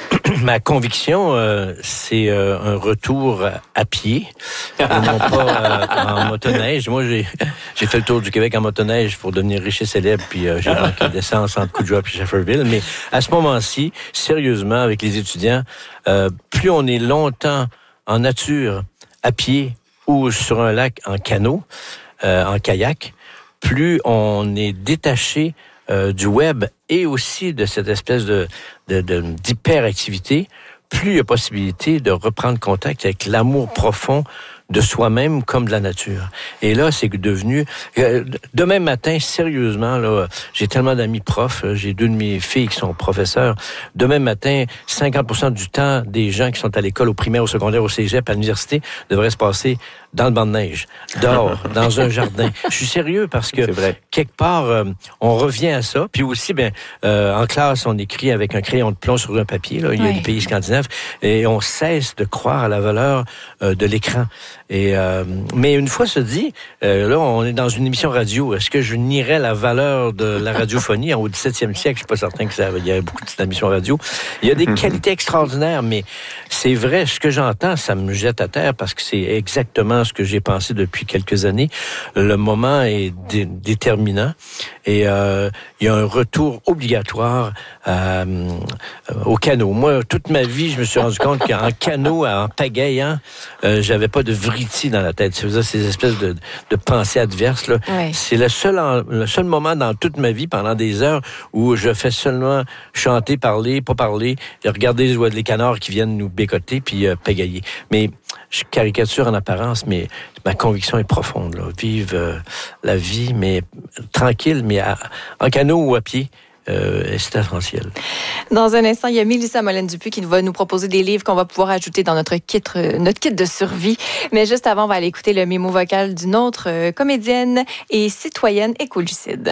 Ma conviction, euh, c'est euh, un retour à pied, et non pas euh, en motoneige. Moi, j'ai, j'ai fait le tour du Québec en motoneige pour devenir riche et célèbre, puis euh, j'ai manqué d'essence entre Coudjoie et Shefferville. Mais à ce moment-ci, sérieusement, avec les étudiants, euh, plus on est longtemps en nature, à pied ou sur un lac en canot, euh, en kayak, plus on est détaché euh, du web et aussi de cette espèce de, de, de d'hyperactivité, plus il y a possibilité de reprendre contact avec l'amour profond de soi-même comme de la nature. Et là, c'est devenu... Euh, demain matin, sérieusement, là, j'ai tellement d'amis profs, j'ai deux de mes filles qui sont professeurs. Demain matin, cinquante pour cent du temps des gens qui sont à l'école, au primaire, au secondaire, au cégep, à l'université, devraient se passer dans le banc de neige, dehors, dans un jardin. Je suis sérieux parce que quelque part, euh, on revient à ça. Puis aussi, ben, euh, en classe, on écrit avec un crayon de plomb sur un papier. Là, il y a oui. des pays scandinaves et on cesse de croire à la valeur euh, de l'écran. Et euh, mais une fois se dit, euh, là, on est dans une émission radio. Est-ce que je nierais la valeur de la radiophonie au dix-septième siècle? Je suis pas certain que ça, il y avait beaucoup d'émissions radio. Il y a des qualités extraordinaires, mais c'est vrai, ce que j'entends, ça me jette à terre parce que c'est exactement ce que j'ai pensé depuis quelques années. Le moment est dé- déterminant et euh, il y a un retour obligatoire euh, au canot. Moi, toute ma vie, je me suis rendu compte qu'en canot, en pagayant, euh, j'avais pas de vritti dans la tête. C'est ces espèces de, de pensées adverses là. Oui. C'est le seul, le seul moment dans toute ma vie, pendant des heures, où je fais seulement chanter, parler, pas parler, et regarder les, les canards qui viennent nous bécoter puis euh, pagayer. Mais je caricature en apparence, mais ma conviction est profonde. Là. Vive euh, la vie, mais tranquille, mais à, en canot ou à pied. Euh, c'est essentiel. Dans un instant, il y a Mélissa Molène-Dupuis qui va nous proposer des livres qu'on va pouvoir ajouter dans notre kit, notre kit de survie. Mais juste avant, on va aller écouter le mémo vocal d'une autre euh, comédienne et citoyenne écolucide.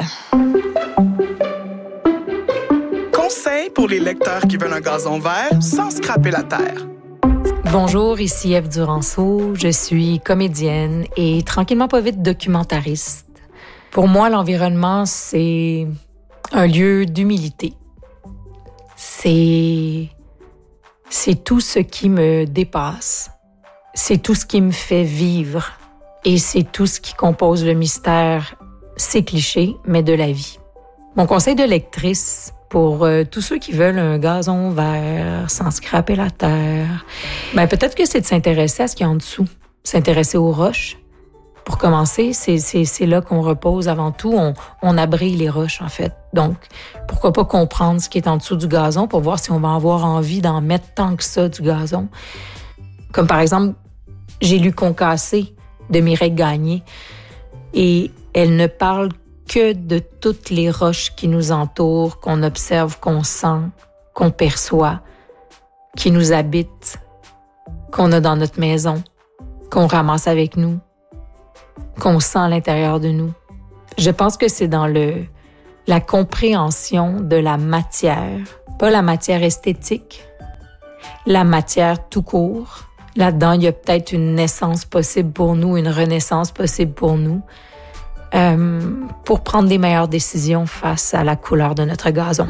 Conseil pour les lecteurs qui veulent un gazon vert sans scraper la terre. Bonjour, ici Ève Duranceau. Je suis comédienne et tranquillement pas vite documentariste. Pour moi, l'environnement, c'est un lieu d'humilité. C'est, c'est tout ce qui me dépasse. c'est tout ce qui me fait vivre et c'est tout ce qui compose le mystère, c'est cliché, mais de la vie. Mon conseil de lectrice pour euh, tous ceux qui veulent un gazon vert sans scraper la terre, ben peut-être que c'est de s'intéresser à ce qu'il y a en dessous, s'intéresser aux roches. Pour commencer, c'est, c'est, c'est là qu'on repose avant tout. On, on abrille les roches, en fait. Donc, pourquoi pas comprendre ce qui est en dessous du gazon pour voir si on va avoir envie d'en mettre tant que ça du gazon. Comme par exemple, j'ai lu Concassé de Mireille Gagné et elle ne parle que de toutes les roches qui nous entourent, qu'on observe, qu'on sent, qu'on perçoit, qui nous habitent, qu'on a dans notre maison, qu'on ramasse avec nous, qu'on sent à l'intérieur de nous. Je pense que c'est dans le la compréhension de la matière, pas la matière esthétique, la matière tout court. Là-dedans, il y a peut-être une naissance possible pour nous, une renaissance possible pour nous, euh, pour prendre des meilleures décisions face à la couleur de notre gazon.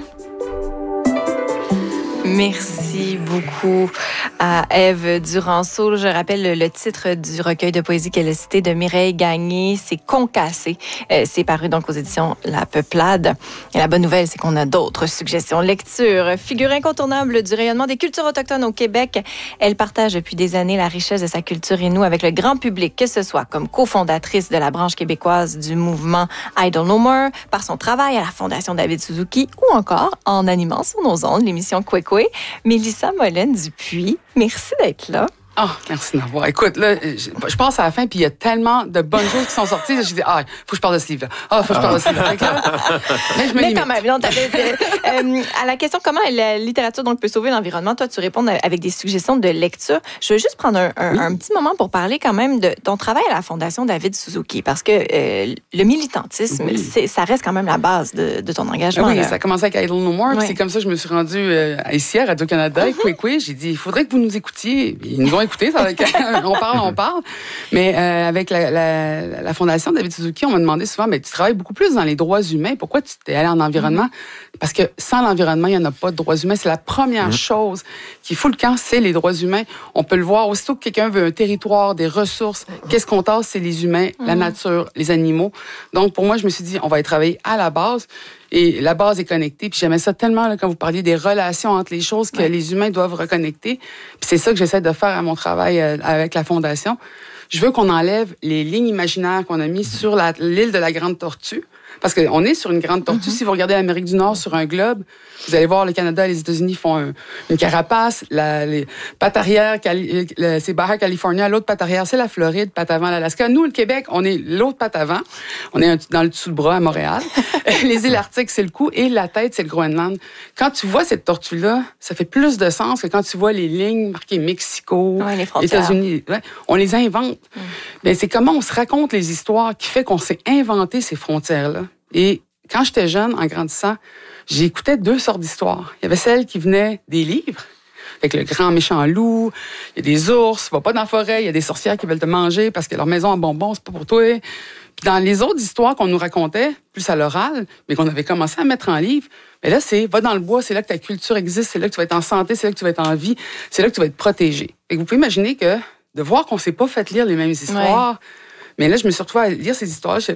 Merci beaucoup à Ève Duranceau. Je rappelle le, le titre du recueil de poésie qu'elle a cité de Mireille Gagné, c'est Concassé. Euh, c'est paru donc aux éditions La Peuplade. Et la bonne nouvelle, c'est qu'on a d'autres suggestions lecture. Figure incontournable du rayonnement des cultures autochtones au Québec, elle partage depuis des années la richesse de sa culture inou avec le grand public, que ce soit comme cofondatrice de la branche québécoise du mouvement Idle No More, par son travail à la Fondation David Suzuki ou encore en animant sur nos ondes l'émission Kwekwe. Mélissa Molène-Dupuis, merci d'être là. Ah, oh, merci de m'avoir. Écoute, là, je, je passe à la fin, puis il y a tellement de bonnes choses qui sont sorties. Là, je dis, ah, faut que je parle de ce livre-là. Ah, faut que je parle de ce livre-là. Mais je me Mais quand même, non, t'avais, euh, à la question comment la littérature donc peut sauver l'environnement, toi, tu réponds avec des suggestions de lecture. Je veux juste prendre un, un, oui. un petit moment pour parler quand même de ton travail à la Fondation David Suzuki, parce que euh, le militantisme, oui. c'est, ça reste quand même la base de, de ton engagement. Oui, là. Ça a commencé avec Idle No More, oui. puis c'est comme ça que je me suis rendue euh, ici à Radio-Canada, mm-hmm. Kwekwe. J'ai dit, il faudrait que vous nous écoutiez. Ils nous ont écoutés, ça, on parle, on parle. Mais euh, avec la, la, la Fondation David Suzuki, on m'a demandé souvent, mais tu travailles beaucoup plus dans les droits humains. Pourquoi tu t'es allé en environnement? Mm-hmm. Parce que sans l'environnement, il n'y en a pas de droits humains. C'est la première mm-hmm. chose qui fout le camp, c'est les droits humains. On peut le voir. Aussitôt que quelqu'un veut un territoire, des ressources, mm-hmm. qu'est-ce qu'on tasse? C'est les humains, mm-hmm. la nature, les animaux. Donc, pour moi, je me suis dit, on va y travailler à la base. Et la base est connectée. Puis j'aimais ça tellement là, quand vous parliez des relations entre les choses que ouais. les humains doivent reconnecter. Puis c'est ça que j'essaie de faire à mon travail euh, avec la Fondation. Je veux qu'on enlève les lignes imaginaires qu'on a mises sur la, l'île de la Grande Tortue. Parce qu'on est sur une Grande Tortue. Mm-hmm. Si vous regardez l'Amérique du Nord sur un globe, vous allez voir le Canada et les États-Unis font un, une carapace. La, les pattes arrière, c'est Baja California. L'autre patte arrière, c'est la Floride, patte avant, l'Alaska. Nous, le Québec, on est l'autre patte avant. On est dans le dessous de bras à Montréal. Les îles Arctiques, c'est le cou. Et la tête, c'est le Groenland. Quand tu vois cette tortue-là, ça fait plus de sens que quand tu vois les lignes marquées Mexico, ouais, les États-Unis. Ouais, on les invente. Mm. Bien, c'est comment on se raconte les histoires qui fait qu'on s'est inventé ces frontières-là. Et quand j'étais jeune, en grandissant, j'écoutais deux sortes d'histoires. Il y avait celles qui venaient des livres, avec le grand méchant loup, il y a des ours, va pas dans la forêt, il y a des sorcières qui veulent te manger parce que leur maison en bonbons, c'est pas pour toi. Puis dans les autres histoires qu'on nous racontait, plus à l'oral, mais qu'on avait commencé à mettre en livre, mais là, c'est va dans le bois, c'est là que ta culture existe, c'est là que tu vas être en santé, c'est là que tu vas être en vie, c'est là que tu vas être protégé. Et vous pouvez imaginer que de voir qu'on s'est pas fait lire les mêmes histoires, ouais. mais là, je me suis retrouvée à lire ces histoires. Je...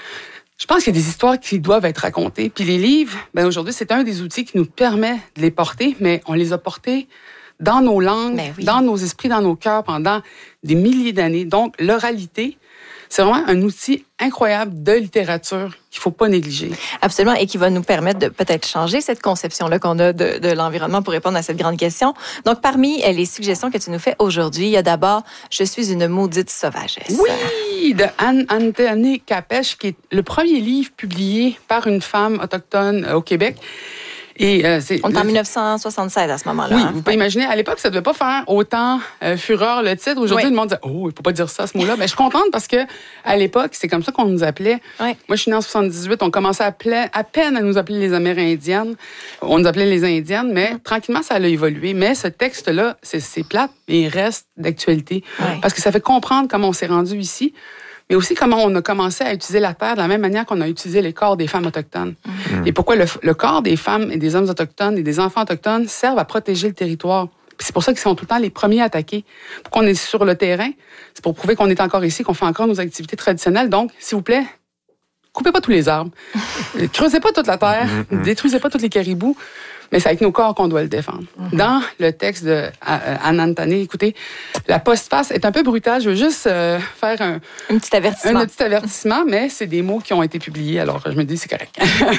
Je pense qu'il y a des histoires qui doivent être racontées. Puis les livres, ben aujourd'hui, c'est un des outils qui nous permet de les porter, mais on les a portés dans nos langues, ben oui. dans nos esprits, dans nos cœurs pendant des milliers d'années. Donc, l'oralité, c'est vraiment un outil incroyable de littérature qu'il ne faut pas négliger. Absolument, et qui va nous permettre de peut-être changer cette conception-là qu'on a de, de l'environnement pour répondre à cette grande question. Donc, parmi les suggestions que tu nous fais aujourd'hui, il y a d'abord « Je suis une maudite sauvagesse ». Oui, de Anne Anne Capèche, qui est le premier livre publié par une femme autochtone au Québec. Et, euh, c'est, On est en dix-neuf cent soixante-seize à ce moment-là. Oui, hein? vous pouvez ouais. imaginer, à l'époque, ça ne devait pas faire autant euh, fureur le titre. Aujourd'hui, oui. le monde dit « Oh, il ne faut pas dire ça, ce mot-là ». Mais je suis contente parce que à l'époque, c'est comme ça qu'on nous appelait. Oui. Moi, je suis née en soixante-dix-huit. On commençait à, appeler, à peine à nous appeler les Amérindiennes. On nous appelait les Indiennes, mais mm. tranquillement, ça a évolué. Mais ce texte-là, c'est, c'est plate, mais il reste d'actualité. Oui. Parce que ça fait comprendre comment on s'est rendu ici. Mais aussi comment on a commencé à utiliser la terre de la même manière qu'on a utilisé les corps des femmes autochtones. Mmh. Et pourquoi le, le corps des femmes et des hommes autochtones et des enfants autochtones servent à protéger le territoire. Puis c'est pour ça qu'ils sont tout le temps les premiers à attaquer. Pour qu'on est sur le terrain, c'est pour prouver qu'on est encore ici, qu'on fait encore nos activités traditionnelles. Donc, s'il vous plaît, coupez pas tous les arbres, creusez pas toute la terre, mm-hmm. détruisez pas tous les caribous, mais c'est avec nos corps qu'on doit le défendre. Mm-hmm. Dans le texte de Anantane, écoutez, la postface est un peu brutale. Je veux juste euh, faire un, un petit avertissement. Un petit avertissement, mais c'est des mots qui ont été publiés, alors je me dis c'est correct.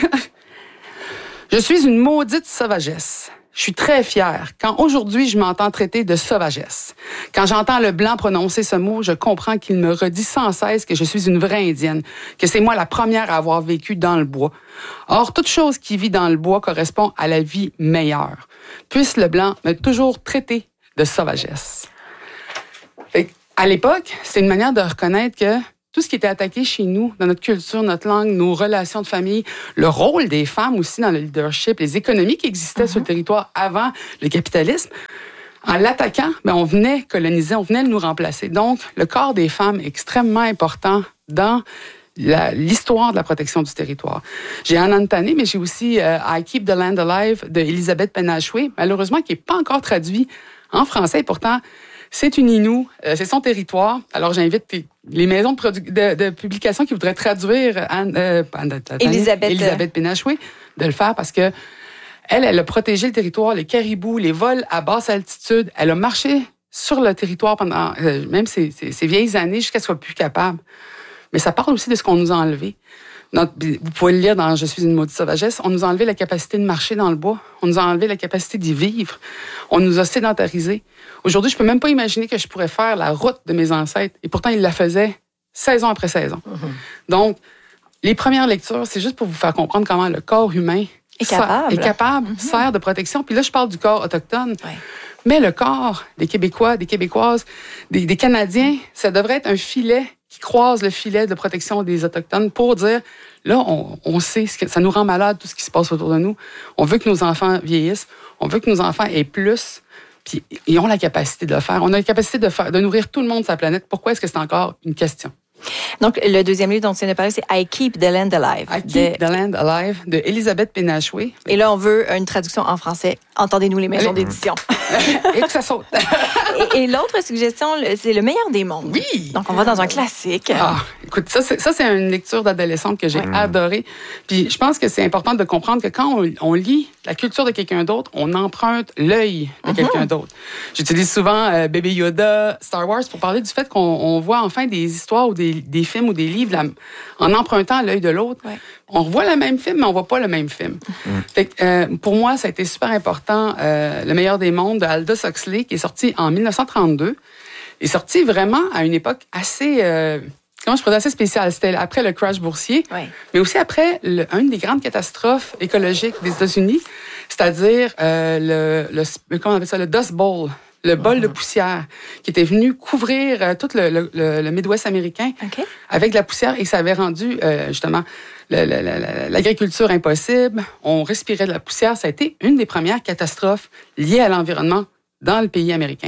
Je suis une maudite sauvagesse. Je suis très fière quand aujourd'hui je m'entends traiter de sauvagesse. Quand j'entends le blanc prononcer ce mot, je comprends qu'il me redit sans cesse que je suis une vraie indienne, que c'est moi la première à avoir vécu dans le bois. Or, toute chose qui vit dans le bois correspond à la vie meilleure. Puisse le blanc me toujours traiter de sauvagesse. Fait, à l'époque, c'est une manière de reconnaître que tout ce qui était attaqué chez nous, dans notre culture, notre langue, nos relations de famille, le rôle des femmes aussi dans le leadership, les économies qui existaient mm-hmm. sur le territoire avant le capitalisme, en l'attaquant, ben, on venait coloniser, on venait nous remplacer. Donc, le corps des femmes est extrêmement important dans la, l'histoire de la protection du territoire. J'ai Anantane, mais j'ai aussi euh, I Keep the Land Alive de Elisabeth Penachoué, malheureusement, qui n'est pas encore traduit en français. Et pourtant, c'est une Innu, euh, c'est son territoire. Alors, j'invite tes, les maisons de, produ- de, de publication qui voudraient traduire Anne, euh, Elisabeth. Elisabeth Penachoué de le faire parce que elle, elle a protégé le territoire, les caribous, les vols à basse altitude. Elle a marché sur le territoire pendant euh, même ces, ces, ces vieilles années jusqu'à ce qu'elle soit plus capable. Mais ça parle aussi de ce qu'on nous a enlevé. Notre, vous pouvez le lire dans « Je suis une maudite sauvagesse ». On nous a enlevé la capacité de marcher dans le bois. On nous a enlevé la capacité d'y vivre. On nous a sédentarisés. Aujourd'hui, je peux même pas imaginer que je pourrais faire la route de mes ancêtres. Et pourtant, ils la faisaient saison après saison. Mm-hmm. Donc, les premières lectures, c'est juste pour vous faire comprendre comment le corps humain est capable, est capable mm-hmm. sert de protection. Puis là, je parle du corps autochtone. Ouais. Mais le corps des Québécois, des Québécoises, des, des Canadiens, ça devrait être un filet qui croise le filet de protection des Autochtones pour dire, là, on, on sait, ce que, ça nous rend malade tout ce qui se passe autour de nous. On veut que nos enfants vieillissent. On veut que nos enfants aient plus. Puis ils ont la capacité de le faire. On a la capacité de, faire, de nourrir tout le monde sur la planète. Pourquoi est-ce que c'est encore une question? Donc, le deuxième livre dont tu viens de parler, c'est I Keep the Land Alive. I Keep de... the Land Alive de Elisabeth Penachoué. Et là, on veut une traduction en français. Entendez-nous les maisons Allez. d'édition. Et que ça saute. et, et l'autre suggestion, c'est Le meilleur des mondes. Oui. Donc, on va dans un classique. Ah, écoute, ça, c'est, ça, c'est une lecture d'adolescente que j'ai ouais. adorée. Puis, je pense que c'est important de comprendre que quand on, on lit la culture de quelqu'un d'autre, on emprunte l'œil de mm-hmm. quelqu'un d'autre. J'utilise souvent euh, Baby Yoda, Star Wars pour parler du fait qu'on on voit enfin des histoires ou des, des films ou des livres là, en empruntant l'œil de l'autre. Ouais. On revoit le même film, mais on voit pas le même film. Mm. Fait que, euh, pour moi, ça a été super important. Euh, Le meilleur des mondes de Aldous Huxley, qui est sorti en dix-neuf cent trente-deux, est sorti vraiment à une époque assez, euh, comment je pourrais dire, assez spéciale. C'était après le crash boursier, ouais. mais aussi après le, une des grandes catastrophes écologiques des États-Unis, c'est-à-dire euh, le, le, comment on appelle ça, le Dust Bowl. Le bol mm-hmm. de poussière qui était venu couvrir euh, tout le, le, le, le Midwest américain okay. avec de la poussière et ça avait rendu euh, justement le, le, le, l'agriculture impossible. On respirait de la poussière. Ça a été une des premières catastrophes liées à l'environnement dans le pays américain.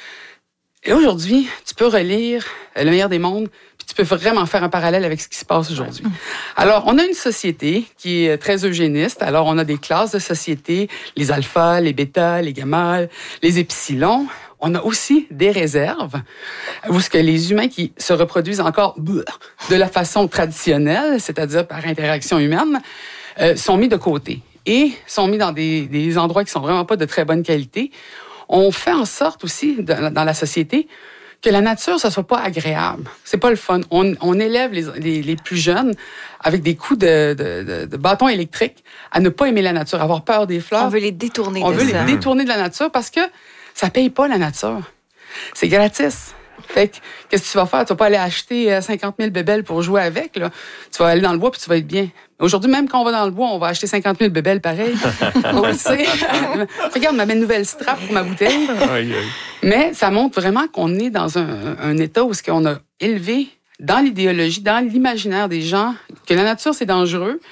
Et aujourd'hui, tu peux relire Le meilleur des mondes, puis tu peux vraiment faire un parallèle avec ce qui se passe aujourd'hui. Alors, on a une société qui est très eugéniste. Alors, on a des classes de société, les alphas, les bêtas, les gammas, les épsilons. On a aussi des réserves, où ce que les humains qui se reproduisent encore de la façon traditionnelle, c'est-à-dire par interaction humaine, euh, sont mis de côté et sont mis dans des, des endroits qui sont vraiment pas de très bonne qualité. On fait en sorte aussi, dans la société, que la nature, ça soit pas agréable. C'est pas le fun. On, on élève les, les, les plus jeunes avec des coups de, de, de, de bâton électrique à ne pas aimer la nature, avoir peur des fleurs. On veut les détourner on de veut ça. les détourner de la nature parce que ça paye pas la nature. C'est gratis. Fait que, qu'est-ce que tu vas faire? Tu vas pas aller acheter cinquante mille bébelles pour jouer avec, là. Tu vas aller dans le bois puis tu vas être bien. Aujourd'hui, même quand on va dans le bois, on va acheter cinquante mille bébelles pareil. On le sait. Regarde ma nouvelle strap pour ma bouteille. Mais ça montre vraiment qu'on est dans un, un état où ce qu'on a élevé dans l'idéologie, dans l'imaginaire des gens, que la nature, c'est dangereux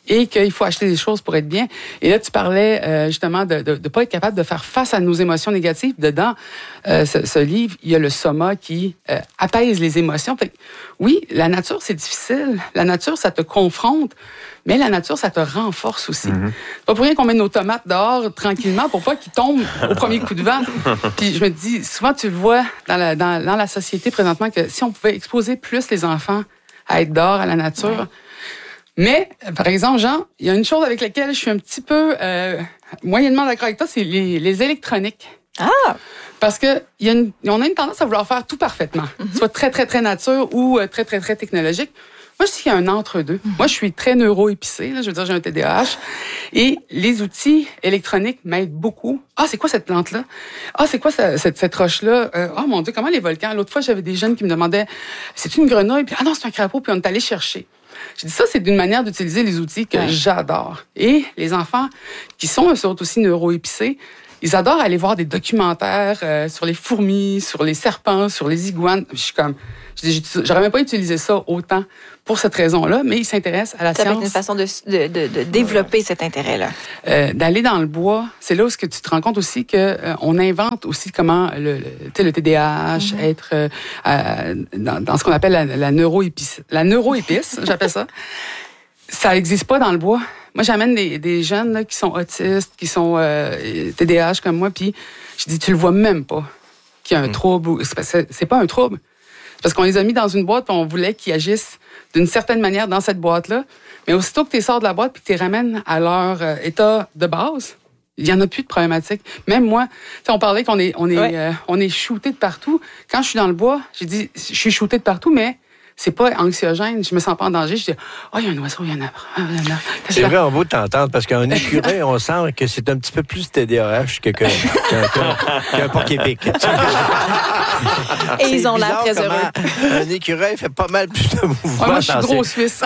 et qu'il faut acheter des choses pour être bien. Et là, tu parlais euh, justement de ne pas être capable de faire face à nos émotions négatives. Dedans, euh, ce, ce livre, il y a le soma qui euh, apaise les émotions. Fait que, oui, la nature, c'est difficile. La nature, ça te confronte, mais la nature, ça te renforce aussi. Mm-hmm. C'est pas pour rien qu'on met nos tomates dehors tranquillement pour pas qu'ils tombent au premier coup de vent. Puis je me dis, souvent, tu le vois dans la, dans, dans la société présentement, que si on pouvait exposer plus les enfants à être dehors, à la nature... Ouais. Mais, par exemple, Jean, il y a une chose avec laquelle je suis un petit peu euh, moyennement d'accord avec toi, c'est les, les électroniques. Ah! Parce que y a une, on a une tendance à vouloir faire tout parfaitement, mm-hmm. soit très, très, très nature ou très, très, très technologique. Moi, je dis qu'il y a un entre-deux. Mm-hmm. Moi, je suis très neuro-épicée, là, je veux dire, j'ai un T D A H. Et les outils électroniques m'aident beaucoup. Ah, c'est quoi cette plante-là? Ah, c'est quoi cette, cette, cette roche-là? Euh, oh mon Dieu, comment les volcans? L'autre fois, j'avais des jeunes qui me demandaient, c'est une grenouille? Puis, ah non, c'est un crapaud, puis on est allé chercher. Je dis ça, c'est d'une manière d'utiliser les outils que ouais. j'adore. Et les enfants qui sont, sont aussi neuro-épicés, ils adorent aller voir des documentaires euh, sur les fourmis, sur les serpents, sur les iguanes. Je suis comme, je dis, j'aurais même pas utilisé ça autant pour cette raison-là, mais ils s'intéressent à la ça science. Ça peut être une façon de, de, de, de développer ouais. cet intérêt-là. Euh, d'aller dans le bois, c'est là où que tu te rends compte aussi que euh, on invente aussi comment le, le, le T D A H, mm-hmm. être euh, euh, dans, dans ce qu'on appelle la, la neuroépice. La neuroépice, j'appelle ça. Ça n'existe pas dans le bois. Moi, j'amène des, des jeunes là, qui sont autistes, qui sont euh, T D A H comme moi, puis je dis, tu le vois même pas qu'il y a un mmh. trouble. C'est, c'est pas un trouble. C'est parce qu'on les a mis dans une boîte, puis on voulait qu'ils agissent d'une certaine manière dans cette boîte-là. Mais aussitôt que tu les sors de la boîte puis que tu les ramènes à leur euh, état de base, il n'y en a plus de problématique. Même moi, on parlait qu'on est, on est, ouais. euh, on est shooté de partout. Quand je suis dans le bois, j'ai dit, je suis shooté de partout, mais c'est pas anxiogène, je me sens pas en danger. Je dis, oh, il y a un oiseau, il y en a. C'est vraiment beau de t'entendre, parce qu'un écureuil, on sent que c'est un petit peu plus T D A H que, que, qu'un, qu'un, qu'un porc-épic. Et ils ont l'air très heureux. Un écureuil fait pas mal plus de mouvements. Ouais, moi, je suis gros suisse.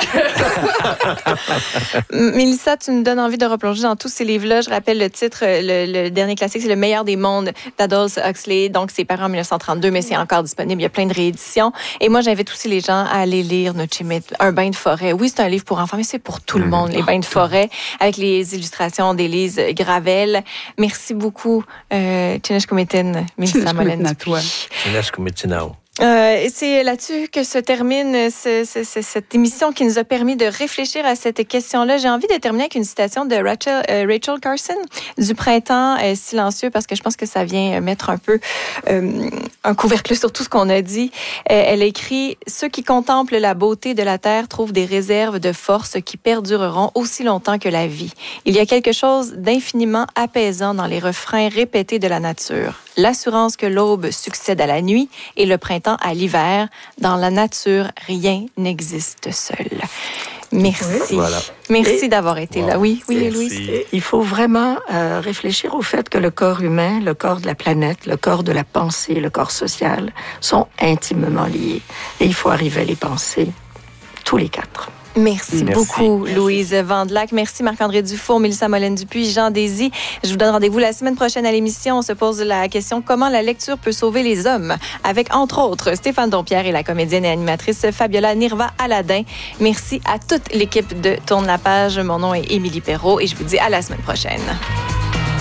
Mélissa, tu me donnes envie de replonger dans tous ces livres-là. Je rappelle le titre, le, le dernier classique, c'est Le meilleur des mondes d'Aldous Huxley. Donc, c'est paru en dix-neuf cent trente-deux, mais c'est encore disponible. Il y a plein de rééditions. Et moi, j'invite aussi les gens à aller lire Nochime, Un bain de forêt. Oui, c'est un livre pour enfants, mais c'est pour tout le monde, les bains de forêt, avec les illustrations d'Élise Gravel. Merci beaucoup, euh, Tinesh Kumetin, Mélissa Molen-Dupuis. Tinesh Kumetinao. Euh, c'est là-dessus que se termine ce, ce, ce, cette émission qui nous a permis de réfléchir à cette question-là. J'ai envie de terminer avec une citation de Rachel, euh, Rachel Carson du Printemps euh, silencieux, parce que je pense que ça vient mettre un peu euh, un couvercle sur tout ce qu'on a dit. Euh, elle écrit « Ceux qui contemplent la beauté de la terre trouvent des réserves de force qui perdureront aussi longtemps que la vie. Il y a quelque chose d'infiniment apaisant dans les refrains répétés de la nature. L'assurance que l'aube succède à la nuit et le printemps à l'hiver. Dans la nature, rien n'existe seul. » Merci. Oui, voilà. Merci et, d'avoir été wow. là. Oui, oui, Louise. Il faut vraiment euh, réfléchir au fait que le corps humain, le corps de la planète, le corps de la pensée, le corps social sont intimement liés. Et il faut arriver à les penser tous les quatre. Merci, Merci beaucoup, Merci. Louise Vandelac. Merci, Marc-André Dufour, Mélissa Molen-Dupuis, Jean Désy. Je vous donne rendez-vous la semaine prochaine à l'émission. On se pose la question comment la lecture peut sauver les hommes, avec, entre autres, Stéphane Dompierre et la comédienne et animatrice Fabiola Nirva-Aladin. Merci à toute l'équipe de Tourne la page. Mon nom est Émilie Perrault et je vous dis à la semaine prochaine.